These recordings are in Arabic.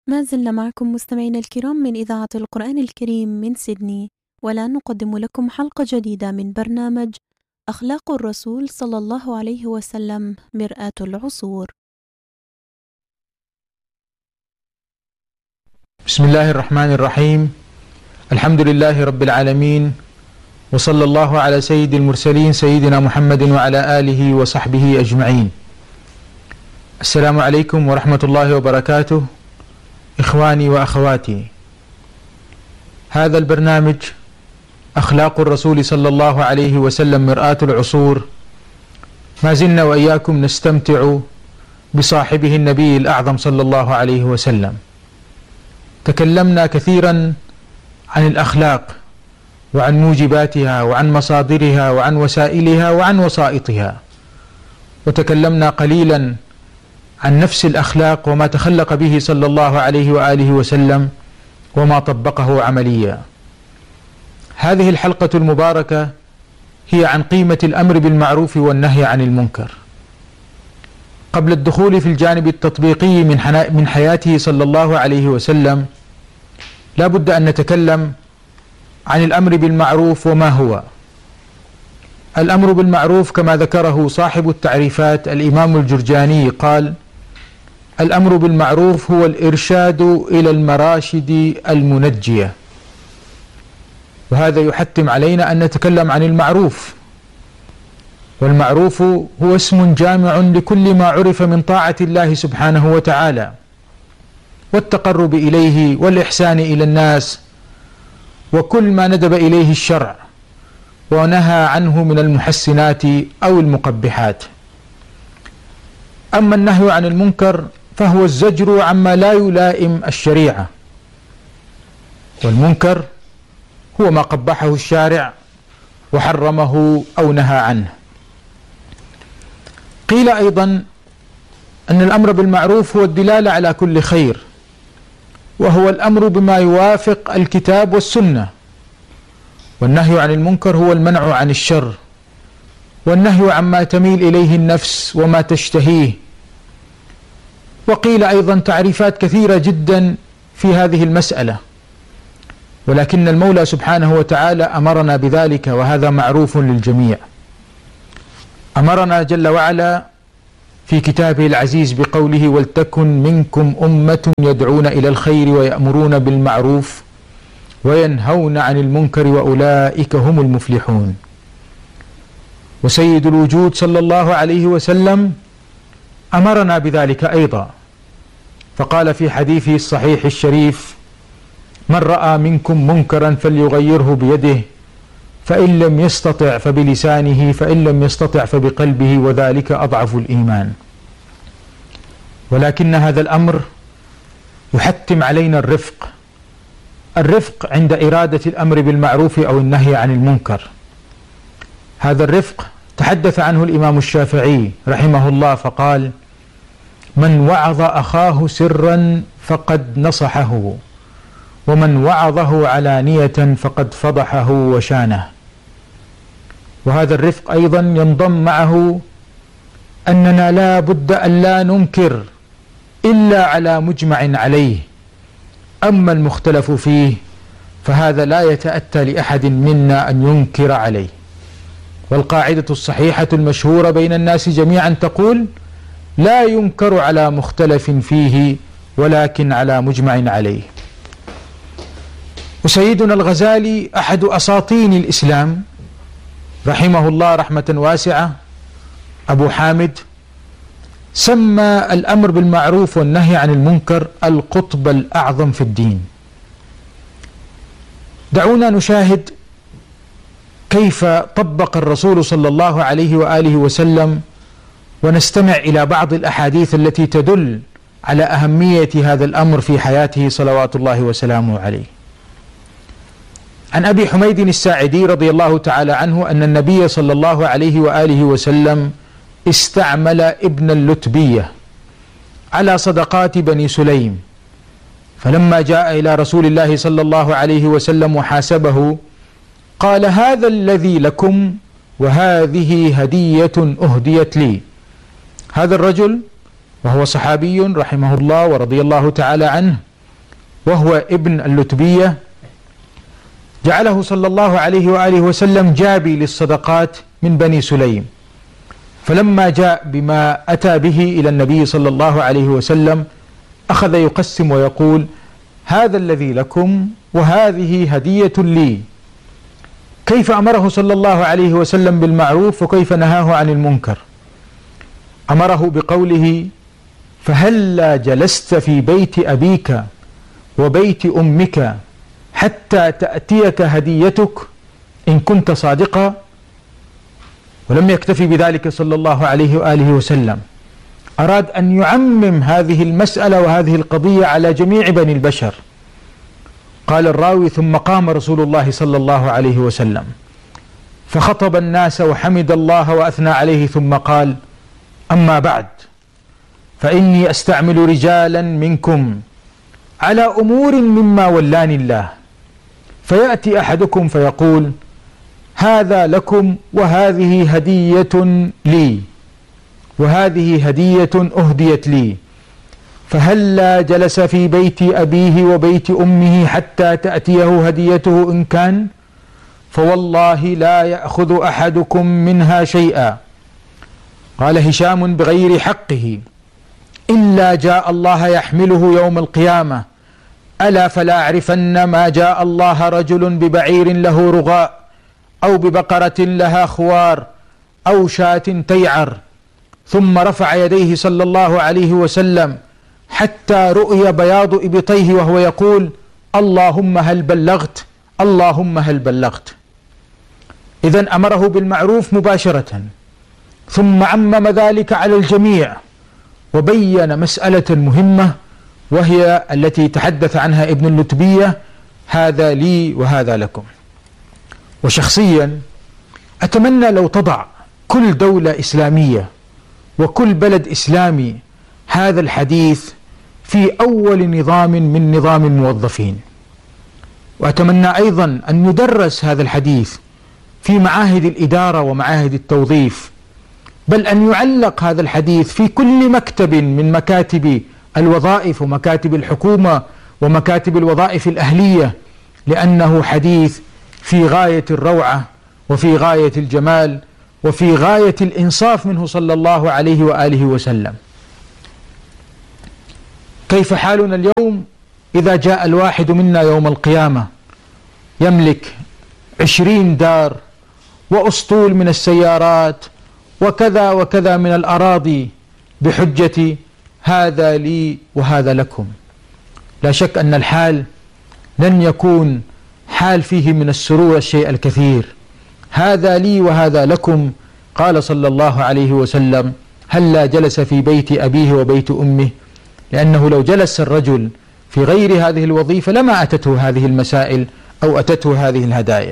ما زلنا معكم مستمعينا الكرام من إذاعة القرآن الكريم من سيدني، والآن نقدم لكم حلقة جديدة من برنامج أخلاق الرسول صلى الله عليه وسلم مرآة العصور. بسم الله الرحمن الرحيم. الحمد لله رب العالمين، وصلى الله على سيد المرسلين سيدنا محمد وعلى آله وصحبه أجمعين. السلام عليكم ورحمة الله وبركاته إخواني وأخواتي. هذا البرنامج أخلاق الرسول صلى الله عليه وسلم مرآة العصور، ما زلنا وإياكم نستمتع بصاحبه النبي الأعظم صلى الله عليه وسلم. تكلمنا كثيرا عن الأخلاق وعن موجباتها وعن مصادرها وعن وسائلها وعن وسائطها، وتكلمنا قليلا عن نفس الأخلاق وما تخلق به صلى الله عليه وآله وسلم وما طبقه عمليا. هذه الحلقة المباركة هي عن قيمة الأمر بالمعروف والنهي عن المنكر. قبل الدخول في الجانب التطبيقي من حياته صلى الله عليه وسلم، لا بد أن نتكلم عن الأمر بالمعروف وما هو. الأمر بالمعروف كما ذكره صاحب التعريفات الإمام الجرجاني قال: الأمر بالمعروف هو الإرشاد إلى المراشد المنجية. وهذا يحتم علينا أن نتكلم عن المعروف، والمعروف هو اسم جامع لكل ما عرف من طاعة الله سبحانه وتعالى والتقرب إليه والإحسان إلى الناس، وكل ما ندب إليه الشرع ونهى عنه من المحسنات أو المقبحات. أما النهي عن المنكر فهو الزجر عما لا يلائم الشريعة، والمنكر هو ما قبحه الشارع وحرمه أو نهى عنه. قيل أيضا أن الأمر بالمعروف هو الدلالة على كل خير، وهو الأمر بما يوافق الكتاب والسنة، والنهي عن المنكر هو المنع عن الشر، والنهي عما تميل إليه النفس وما تشتهيه. وقيل أيضا تعريفات كثيرة جدا في هذه المسألة، ولكن المولى سبحانه وتعالى أمرنا بذلك، وهذا معروف للجميع. أمرنا جل وعلا في كتابه العزيز بقوله: ولتكن منكم أمة يدعون إلى الخير ويأمرون بالمعروف وينهون عن المنكر وأولئك هم المفلحون. وسيد الوجود صلى الله عليه وسلم أمرنا بذلك أيضا، فقال في حديثه الصحيح الشريف: من رأى منكم منكرا فليغيره بيده، فإن لم يستطع فبلسانه، فإن لم يستطع فبقلبه، وذلك أضعف الإيمان. ولكن هذا الأمر يحتم علينا الرفق عند إرادة الأمر بالمعروف أو النهي عن المنكر. هذا الرفق تحدث عنه الإمام الشافعي رحمه الله فقال: من وعظ أخاه سرا فقد نصحه، ومن وعظه علانية فقد فضحه وشانه. وهذا الرفق أيضا ينضم معه أننا لا بد أن لا ننكر إلا على مجمع عليه، أما المختلف فيه فهذا لا يتأتى لأحد منا أن ينكر عليه. والقاعدة الصحيحة المشهورة بين الناس جميعا تقول: لا ينكر على مختلف فيه ولكن على مجمع عليه. وسيدنا الغزالي أحد أساطين الإسلام رحمه الله رحمة واسعة، أبو حامد، سمى الأمر بالمعروف والنهي عن المنكر القطب الأعظم في الدين. دعونا نشاهد كيف طبق الرسول صلى الله عليه وآله وسلم، ونستمع إلى بعض الأحاديث التي تدل على أهمية هذا الأمر في حياته صلوات الله وسلامه عليه. عن أبي حميد الساعدي رضي الله تعالى عنه أن النبي صلى الله عليه وآله وسلم استعمل ابن اللتبية على صدقات بني سليم، فلما جاء إلى رسول الله صلى الله عليه وسلم وحاسبه قال: هذا الذي لكم وهذه هدية أهديت لي. هذا الرجل وهو صحابي رحمه الله ورضي الله تعالى عنه وهو ابن اللتبية، جعله صلى الله عليه وآله وسلم جابي للصدقات من بني سليم. فلما جاء بما أتى به إلى النبي صلى الله عليه وسلم أخذ يقسم ويقول: هذا الذي لكم وهذه هدية لي. كيف أمره صلى الله عليه وسلم بالمعروف وكيف نهاه عن المنكر؟ أمره بقوله: فهلا جلست في بيت أبيك وبيت أمك حتى تأتيك هديتك إن كنت صادقا. ولم يكتفي بذلك صلى الله عليه وآله وسلم، أراد أن يعمم هذه المسألة وهذه القضية على جميع بني البشر. قال الراوي: ثم قام رسول الله صلى الله عليه وسلم فخطب الناس وحمد الله وأثنى عليه، ثم قال: أما بعد، فإني أستعمل رجالا منكم على أمور مما ولاني الله، فيأتي أحدكم فيقول: هذا لكم وهذه هدية لي وهذه هدية أهديت لي، فهلا جلس في بيت أبيه وبيت أمه حتى تأتيه هديته إن كان، فوالله لا يأخذ أحدكم منها شيئا. قال هشام: بغير حقه، إلا جاء الله يحمله يوم القيامة. ألا فلا أعرفن ما جاء الله رجل ببعير له رغاء أو ببقرة لها خوار أو شاة تيعر. ثم رفع يديه صلى الله عليه وسلم حتى رؤي بياض إبطيه وهو يقول: اللهم هل بلغت، اللهم هل بلغت. إذن أمره بالمعروف مباشرة، ثم عمم ذلك على الجميع، وبين مسألة مهمة وهي التي تحدث عنها ابن اللتبية: هذا لي وهذا لكم. وشخصيا أتمنى لو تضع كل دولة إسلامية وكل بلد إسلامي هذا الحديث في أول نظام من نظام الموظفين، وأتمنى أيضا أن يدرس هذا الحديث في معاهد الإدارة ومعاهد التوظيف، بل أن يعلق هذا الحديث في كل مكتب من مكاتب الوظائف ومكاتب الحكومة ومكاتب الوظائف الأهلية، لأنه حديث في غاية الروعة وفي غاية الجمال وفي غاية الإنصاف منه صلى الله عليه وآله وسلم. كيف حالنا اليوم إذا جاء الواحد منا يوم القيامة يملك 20 دار وأسطول من السيارات وكذا وكذا من الأراضي بحجة هذا لي وهذا لكم؟ لا شك أن الحال لن يكون حال فيه من السرور الشيء الكثير. هذا لي وهذا لكم، قال صلى الله عليه وسلم: هلا جلس في بيت أبيه وبيت أمه، لأنه لو جلس الرجل في غير هذه الوظيفة لما أتته هذه المسائل أو أتته هذه الهدايا.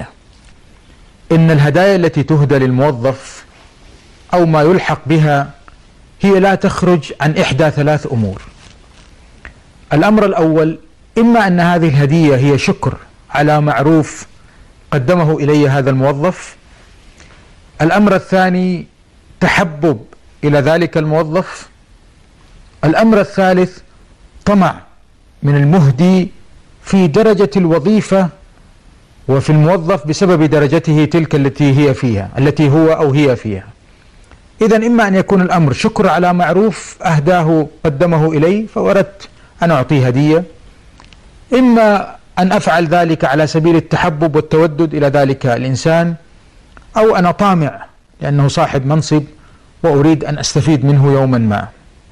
إن الهدايا التي تهدى للموظف أو ما يلحق بها هي لا تخرج عن إحدى 3 أمور. الأمر الأول: إما أن هذه الهدية هي شكر على معروف قدمه إلي هذا الموظف. الأمر الثاني: تحبب إلى ذلك الموظف. الأمر الثالث: طمع من المهدي في درجة الوظيفة وفي الموظف بسبب درجته تلك التي هو أو هي فيها. إذن إما أن يكون الأمر شكر على معروف أهداه قدمه إلي فوردت أن أعطيه هدية، إما أن أفعل ذلك على سبيل التحبب والتودد إلى ذلك الإنسان، أو أنا طامع لأنه صاحب منصب وأريد أن أستفيد منه يوما ما.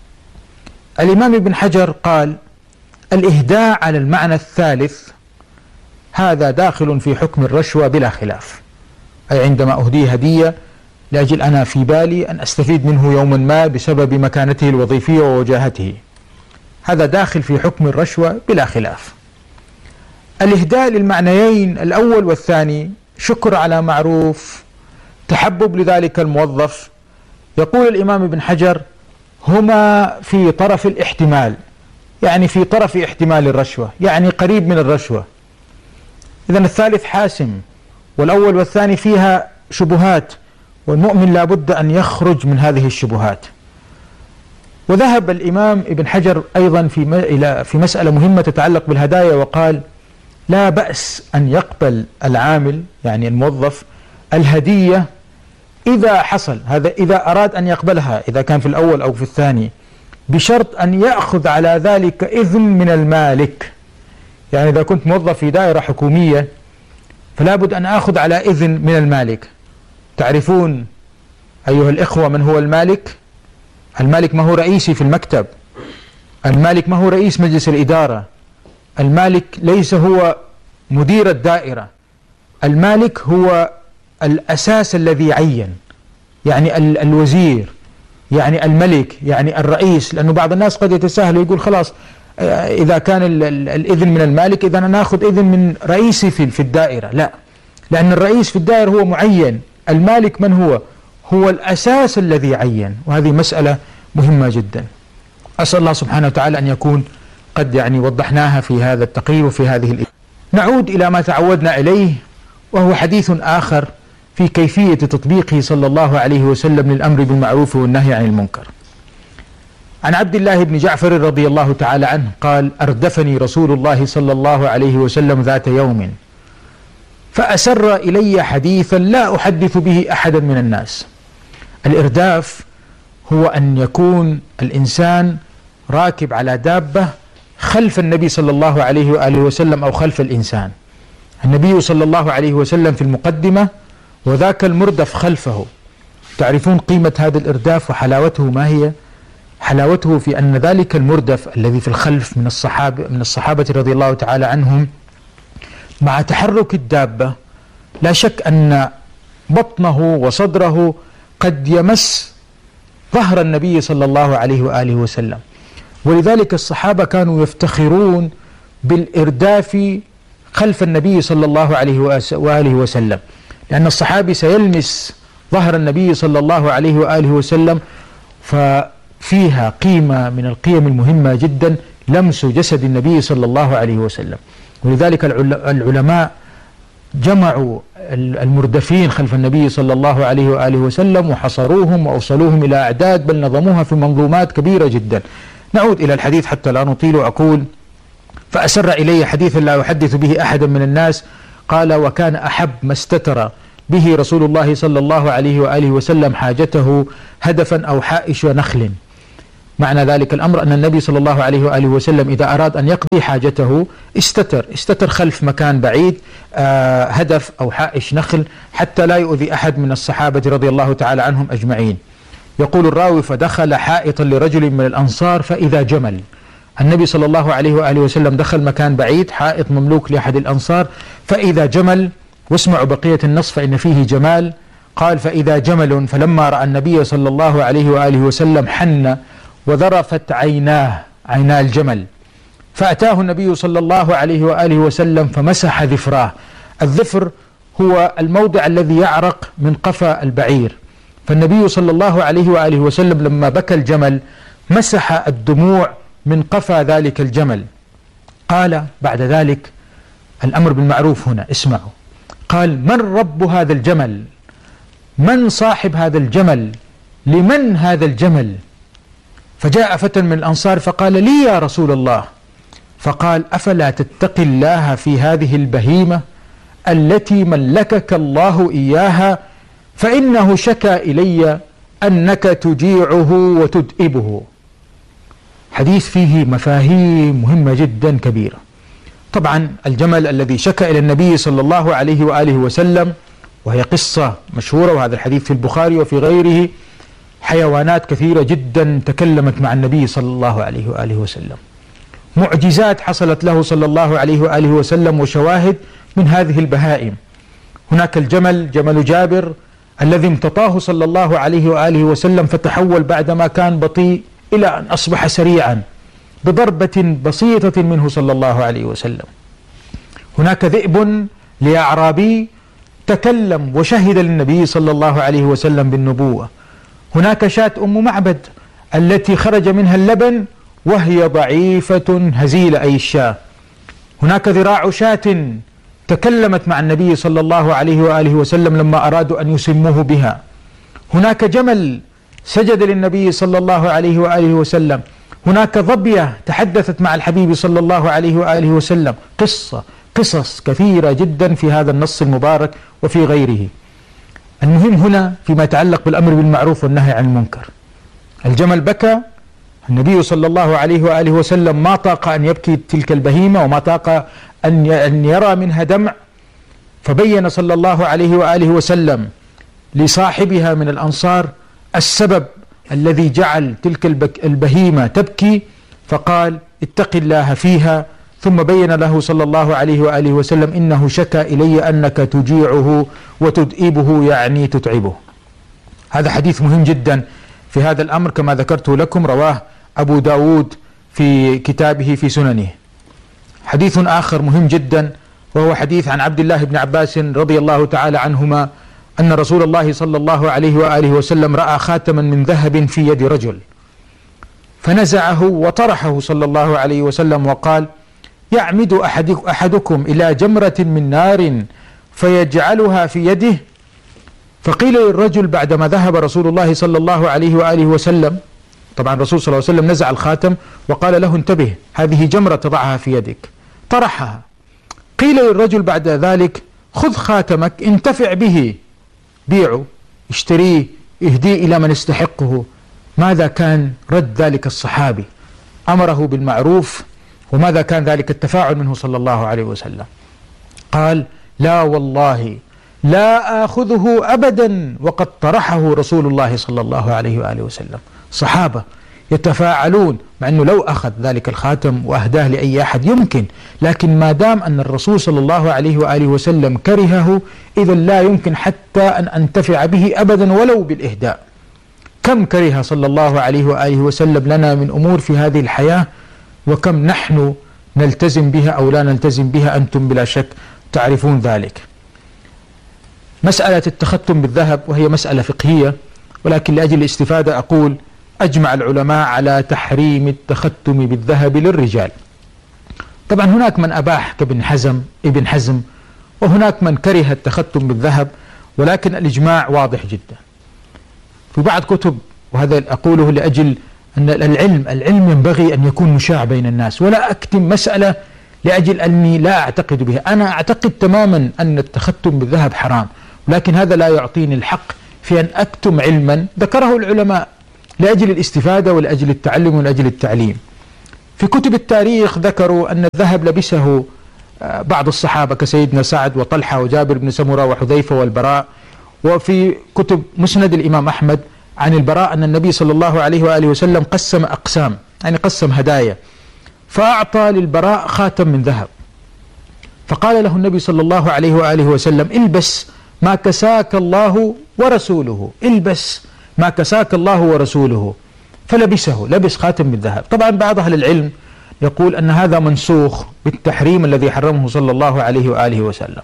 الإمام ابن حجر قال: الإهداء على المعنى الثالث هذا داخل في حكم الرشوة بلا خلاف، أي عندما أهديه هدية لأجل أنا في بالي أن أستفيد منه يوما ما بسبب مكانته الوظيفية ووجاهته، هذا داخل في حكم الرشوة بلا خلاف. الإهداء للمعنيين الأول والثاني، شكر على معروف، تحبب لذلك الموظف، يقول الإمام ابن حجر: هما في طرف الاحتمال، يعني في طرف احتمال الرشوة، يعني قريب من الرشوة. إذن الثالث حاسم، والأول والثاني فيها شبهات، والمؤمن لا بد أن يخرج من هذه الشبهات. وذهب الإمام ابن حجر أيضا في مسألة مهمة تتعلق بالهدايا، وقال لا بأس أن يقبل العامل يعني الموظف الهدية إذا حصل هذا، إذا أراد أن يقبلها، إذا كان في الأول أو في الثاني، بشرط أن يأخذ على ذلك إذن من المالك. يعني إذا كنت موظف في دائرة حكومية فلا بد أن أخذ على إذن من المالك. تعرفون أيها الإخوة من هو المالك؟ المالك ما هو رئيسي في المكتب، المالك ما هو رئيس مجلس الإدارة، المالك ليس هو مدير الدائرة، المالك هو الأساس الذي عين، يعني الوزير، يعني الملك، يعني الرئيس. لأنه بعض الناس قد يتساهل ويقول خلاص إذا كان الإذن من المالك إذا أنا نأخذ إذن من رئيسي في الدائرة. لا، لأن الرئيس في الدائرة هو معين، المالك من هو؟ هو الأساس الذي عين. وهذه مسألة مهمة جدا. أسأل الله سبحانه وتعالى أن يكون قد يعني وضحناها في هذا التقرير وفي هذه نعود إلى ما تعودنا إليه، وهو حديث آخر في كيفية تطبيقه صلى الله عليه وسلم للأمر بالمعروف والنهي عن المنكر. عن عبد الله بن جعفر رضي الله تعالى عنه قال: أردفني رسول الله صلى الله عليه وسلم ذات يوم فأسر إلي حديثا لا أحدث به أحدا من الناس. الإرداف هو أن يكون الإنسان راكب على دابة خلف النبي صلى الله عليه وآله وسلم أو خلف الإنسان، النبي صلى الله عليه وسلم في المقدمة وذاك المردف خلفه. تعرفون قيمة هذا الإرداف وحلاوته ما هي؟ حلاوته في أن ذلك المردف الذي في الخلف من الصحابة رضي الله تعالى عنهم، مع تحرك الدابة لا شك أن بطنه وصدره قد يمس ظهر النبي صلى الله عليه وآله وسلم. ولذلك الصحابة كانوا يفتخرون بالإرداف خلف النبي صلى الله عليه وآله وسلم، لأن الصحابي سيلمس ظهر النبي صلى الله عليه وآله وسلم، ففيها قيمة من القيم المهمة جدا لمس جسد النبي صلى الله عليه وسلم. ولذلك العلماء جمعوا المردفين خلف النبي صلى الله عليه وآله وسلم وحصروهم وأوصلوهم إلى أعداد، بل نظموها في منظومات كبيرة جدا. نعود إلى الحديث حتى لا نطيل. أقول: فأسر إلي حديثا لا أحدث به أحدا من الناس. قال: وكان أحب ما استتر به رسول الله صلى الله عليه وآله وسلم حاجته هدفا أو حائش نخل. معنى ذلك الأمر أن النبي صلى الله عليه وآله وسلم إذا أراد أن يقضي حاجته استتر خلف مكان بعيد، هدف أو حائش نخل، حتى لا يؤذي أحد من الصحابة رضي الله تعالى عنهم أجمعين. يقول الراوي: فدخل حائطا لرجل من الأنصار فإذا جمل. النبي صلى الله عليه وآله وسلم دخل مكان بعيد، حائط مملوك لأحد الأنصار، فإذا جمل. واسمعوا بقية النص فإن فيه جمال. قال: فإذا جمل فلما رأى النبي صلى الله عليه وآله وسلم حن وذرفت عينا الجمل، فأتاه النبي صلى الله عليه وآله وسلم فمسح ذفراه. الذفر هو الموضع الذي يعرق من قفا البعير، فالنبي صلى الله عليه وآله وسلم لما بكى الجمل مسح الدموع من قفا ذلك الجمل. قال بعد ذلك الأمر بالمعروف هنا، اسمعوا. قال: من رب هذا الجمل؟ من صاحب هذا الجمل؟ لمن هذا الجمل؟ فجاء فتى من الأنصار فقال: لي يا رسول الله. فقال: أفلا تتقي الله في هذه البهيمة التي ملكك الله إياها، فإنه شكى إلي أنك تجيعه وتدئبه. حديث فيه مفاهيم مهمة جدا كبيرة. طبعا الجمل الذي شكى إلى النبي صلى الله عليه وآله وسلم، وهي قصة مشهورة، وهذا الحديث في البخاري وفي غيره، حيوانات كثيرة جدا تكلمت مع النبي صلى الله عليه وآله وسلم، معجزات حصلت له صلى الله عليه وآله وسلم، وشواهد من هذه البهائم. هناك الجمل، جمل جابر، الذي امتطاه صلى الله عليه وآله وسلم فتحول بعدما كان بطيء إلى أن أصبح سريعا بضربة بسيطة منه صلى الله عليه وسلم. هناك ذئب لأعرابي تكلم وشهد للنبي صلى الله عليه وسلم بالنبوة. هناك شاة أم معبد التي خرج منها اللبن وهي ضعيفة هزيلة، أي الشاة. هناك ذراع شاة تكلمت مع النبي صلى الله عليه وآله وسلم لما أرادوا أن يسموه بها. هناك جمل سجد للنبي صلى الله عليه وآله وسلم. هناك ظبية تحدثت مع الحبيب صلى الله عليه وآله وسلم. قصص كثيرة جدا في هذا النص المبارك وفي غيره. المهم هنا فيما يتعلق بالأمر بالمعروف والنهي عن المنكر، الجمل بكى، النبي صلى الله عليه وآله وسلم ما طاق أن يبكي تلك البهيمة وما طاق أن يرى منها دمع، فبين صلى الله عليه وآله وسلم لصاحبها من الأنصار السبب الذي جعل تلك البهيمة تبكي، فقال اتق الله فيها، ثم بين له صلى الله عليه وآله وسلم إنه شكى إلي أنك تجيعه وتدئبه، يعني تتعبه. هذا حديث مهم جدا في هذا الأمر كما ذكرته لكم، رواه أبو داود في كتابه في سننه. حديث آخر مهم جدا وهو حديث عن عبد الله بن عباس رضي الله تعالى عنهما أن رسول الله صلى الله عليه وآله وسلم رأى خاتما من ذهب في يد رجل فنزعه وطرحه صلى الله عليه وسلم وقال يعمد أحدكم إلى جمرة من نار فيجعلها في يده. فقيل للرجل بعدما ذهب رسول الله صلى الله عليه وآله وسلم، طبعا الرسول صلى الله عليه وسلم نزع الخاتم وقال له انتبه هذه جمرة تضعها في يدك، طرحها. قيل للرجل بعد ذلك خذ خاتمك انتفع به، بيعه اشتريه اهديه إلى من يستحقه. ماذا كان رد ذلك الصحابي؟ أمره بالمعروف، وماذا كان ذلك التفاعل منه صلى الله عليه وسلم؟ قال لا والله لا آخذه أبدا وقد طرحه رسول الله صلى الله عليه وآله وسلم. صحابة يتفاعلون، مع أنه لو أخذ ذلك الخاتم وأهداه لأي أحد يمكن، لكن ما دام أن الرسول صلى الله عليه وآله وسلم كرهه إذا لا يمكن حتى أن أنتفع به أبدا ولو بالإهداء. كم كره صلى الله عليه وآله وسلم لنا من أمور في هذه الحياة، وكم نحن نلتزم بها أو لا نلتزم بها، أنتم بلا شك تعرفون ذلك. مسألة التختم بالذهب وهي مسألة فقهية، ولكن لأجل الاستفادة أقول أجمع العلماء على تحريم التختم بالذهب للرجال. طبعا هناك من أباح ابن حزم، وهناك من كره التختم بالذهب، ولكن الإجماع واضح جدا في بعض كتب، وهذا أقوله لأجل أن العلم ينبغي أن يكون مشاع بين الناس، ولا أكتم مسألة لأجل أني لا أعتقد بها. أنا أعتقد تماما أن التختم بالذهب حرام، ولكن هذا لا يعطيني الحق في أن أكتم علما ذكره العلماء لأجل الاستفادة ولأجل التعلم ولأجل التعليم. في كتب التاريخ ذكروا أن الذهب لبسه بعض الصحابة كسيدنا سعد وطلحة وجابر بن سمرة وحذيفة والبراء. وفي كتب مسند الإمام أحمد عن البراء أن النبي صلى الله عليه وآله وسلم قسم أقسام، يعني قسم هدايا، فأعطى للبراء خاتم من ذهب، فقال له النبي صلى الله عليه وآله وسلم البس ما كساك الله ورسوله، البس ما كساك الله ورسوله. فلبسه، لبس خاتم من ذهب. طبعا بعض أهل العلم يقول أن هذا منسوخ بالتحريم الذي حرمه صلى الله عليه وآله وسلم.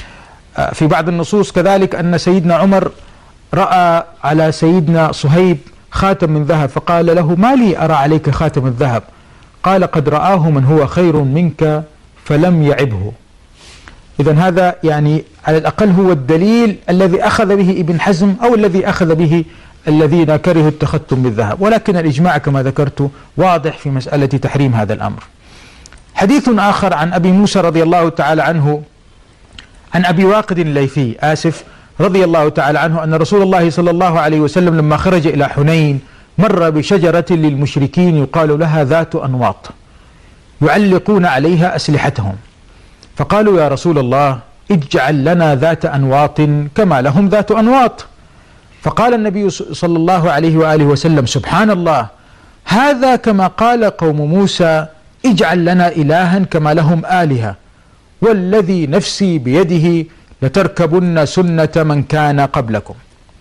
في بعض النصوص كذلك أن سيدنا عمر رأى على سيدنا صهيب خاتم من ذهب فقال له ما لي أرى عليك خاتم الذهب؟ قال قد رآه من هو خير منك فلم يعبه. إذن هذا يعني على الأقل هو الدليل الذي أخذ به ابن حزم أو الذي أخذ به الذين كرهوا التختم بالذهب، ولكن الإجماع كما ذكرت واضح في مسألة تحريم هذا الأمر. حديث آخر عن أبي موسى رضي الله تعالى عنه، عن أبي واقد الليثي رضي الله تعالى عنه أن رسول الله صلى الله عليه وسلم لما خرج إلى حنين مر بشجرة للمشركين يقال لها ذات أنواط يعلقون عليها أسلحتهم، فقالوا يا رسول الله اجعل لنا ذات أنواط كما لهم ذات أنواط. فقال النبي صلى الله عليه وآله وسلم سبحان الله، هذا كما قال قوم موسى اجعل لنا إلها كما لهم آلهة، والذي نفسي بيده لتركبن سنة من كان قبلكم.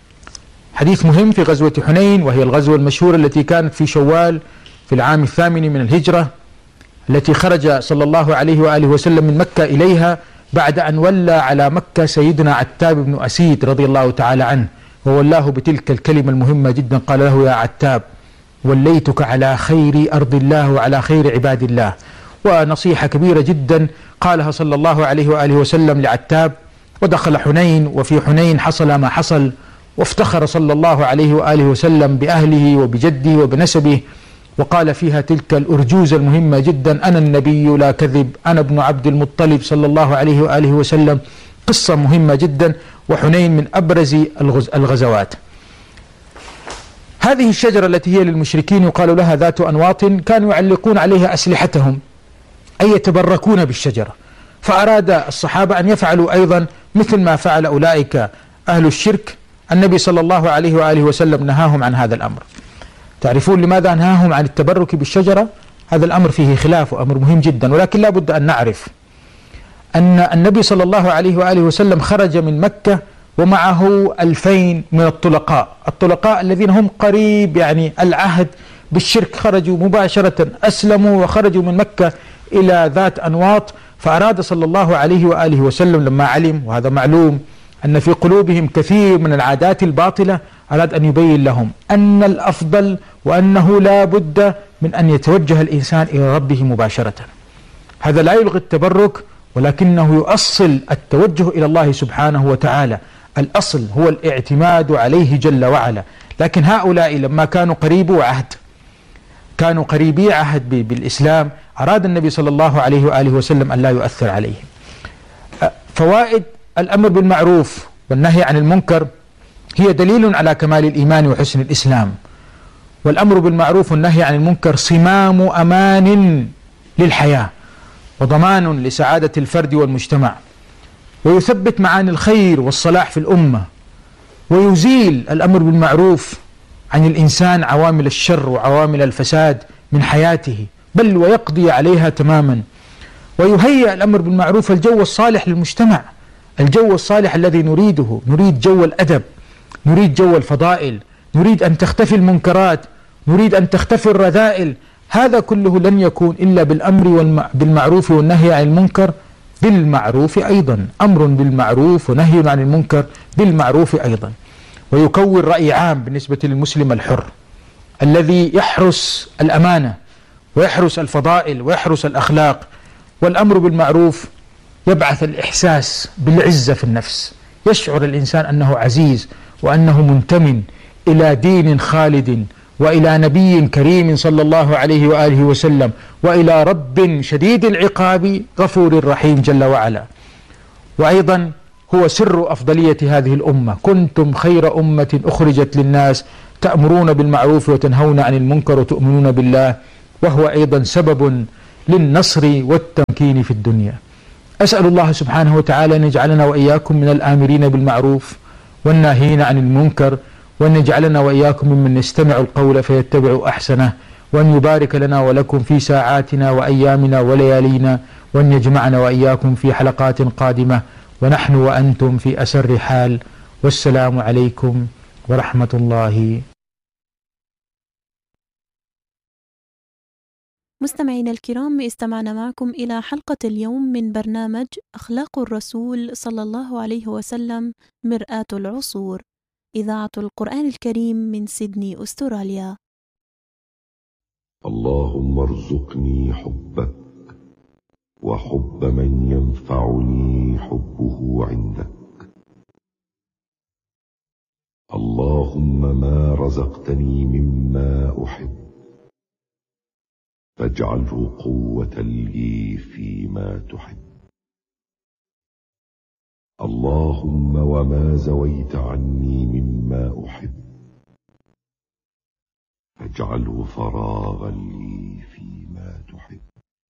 حديث مهم في غزوة حنين، وهي الغزوة المشهورة التي كانت في شوال في العام 8 من الهجرة، التي خرج صلى الله عليه وآله وسلم من مكة إليها بعد أن ولى على مكة سيدنا عتاب بن أسيد رضي الله تعالى عنه، وولاه بتلك الكلمة المهمة جدا، قال له يا عتاب وليتك على خير أرض الله وعلى خير عباد الله. ونصيحة كبيرة جدا قالها صلى الله عليه وآله وسلم لعتاب. ودخل حنين، وفي حنين حصل ما حصل، وافتخر صلى الله عليه وآله وسلم بأهله وبجده وبنسبه، وقال فيها تلك الأرجوزة المهمة جدا: أنا النبي لا كذب، أنا ابن عبد المطلب صلى الله عليه وآله وسلم. قصة مهمة جدا، وحنين من أبرز الغزوات. هذه الشجرة التي هي للمشركين يقال لها ذات أنواط، كانوا يعلقون عليها أسلحتهم أي يتبركون بالشجرة، فأراد الصحابة أن يفعلوا أيضا مثل ما فعل أولئك أهل الشرك. النبي صلى الله عليه وآله وسلم نهاهم عن هذا الأمر. تعرفون لماذا نهاهم عن التبرك بالشجرة؟ هذا الأمر فيه خلاف وأمر مهم جدا، ولكن لا بد أن نعرف أن النبي صلى الله عليه وآله وسلم خرج من مكة ومعه 2000 من الطلقاء الذين هم قريب يعني العهد بالشرك، خرجوا مباشرة، أسلموا وخرجوا من مكة إلى ذات أنواط. فأراد صلى الله عليه وآله وسلم لما علم، وهذا معلوم، أن في قلوبهم كثير من العادات الباطلة، أراد أن يبين لهم أن الأفضل وأنه لا بد من أن يتوجه الإنسان إلى ربه مباشرة. هذا لا يلغي التبرك، ولكنه يؤصل التوجه إلى الله سبحانه وتعالى. الأصل هو الاعتماد عليه جل وعلا. لكن هؤلاء لما كانوا قريبي عهد بالإسلام، أراد النبي صلى الله عليه وآله وسلم أن لا يؤثر عليهم. فوائد الأمر بالمعروف والنهي عن المنكر هي دليل على كمال الإيمان وحسن الإسلام. والأمر بالمعروف والنهي عن المنكر صمام أمان للحياة وضمان لسعادة الفرد والمجتمع، ويثبت معاني الخير والصلاح في الأمة، ويزيل الأمر بالمعروف عن الإنسان عوامل الشر وعوامل الفساد من حياته، بل ويقضي عليها تماما. ويهيئ الأمر بالمعروف الجو الصالح للمجتمع، الجو الصالح الذي نريده. نريد جو الأدب، نريد جو الفضائل، نريد أن تختفي المنكرات، نريد أن تختفي الرذائل. هذا كله لن يكون إلا بالأمر بالمعروف والنهي عن المنكر بالمعروف أيضا. أمر بالمعروف ونهي عن المنكر بالمعروف أيضا. ويكون رأي عام بالنسبة للمسلم الحر الذي يحرس الأمانة ويحرس الفضائل ويحرس الأخلاق. والأمر بالمعروف يبعث الإحساس بالعزة في النفس، يشعر الإنسان أنه عزيز وأنه منتمٍ إلى دين خالد وإلى نبي كريم صلى الله عليه وآله وسلم وإلى رب شديد العقاب غفور رحيم جل وعلا. وأيضا هو سر أفضلية هذه الأمة: كنتم خير أمة أخرجت للناس تأمرون بالمعروف وتنهون عن المنكر وتؤمنون بالله، وهو أيضا سبب للنصر والتمكين في الدنيا. أسأل الله سبحانه وتعالى أن يجعلنا وإياكم من الآمرين بالمعروف والناهين عن المنكر، وأن يجعلنا وإياكم ممن يستمع القول فيتبع أحسنه، وأن يبارك لنا ولكم في ساعاتنا وأيامنا وليالينا، وأن يجمعنا وإياكم في حلقات قادمة ونحن وأنتم في أسر حال. والسلام عليكم ورحمة الله. مستمعينا الكرام، استمعنا معكم إلى حلقة اليوم من برنامج أخلاق الرسول صلى الله عليه وسلم مرآة العصور، إذاعة القرآن الكريم من سيدني أستراليا. اللهم ارزقني حبك وحب من ينفعني حبه عندك. اللهم ما رزقتني مما أحب فاجعله قوة لي فيما تحب. اللهم وما زويت عني مما أحب فاجعله فراغا لي فيما تحب.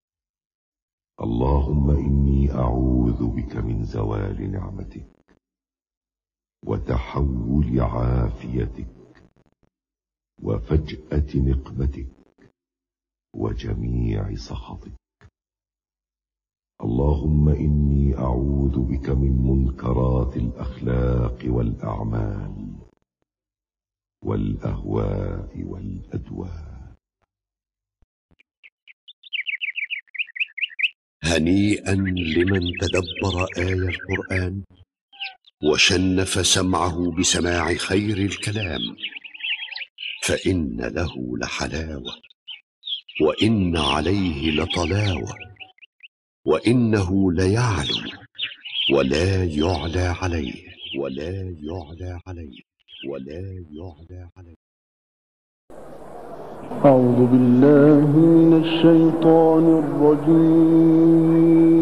اللهم إني أعوذ بك من زوال نعمتك وتحول عافيتك وفجأة نقمتك وجميع سخطك. اللهم إني أعوذ بك من منكرات الأخلاق والأعمال والأهواء والأدواء. هنيئا لمن تدبر آية القرآن وشنف سمعه بسماع خير الكلام، فإن له لحلاوة وإن عليه لطلاوة، وإنه ليعلو ولا يعلى عليه. ولا يعلى عليه. أعوذ بالله من الشيطان الرجيم.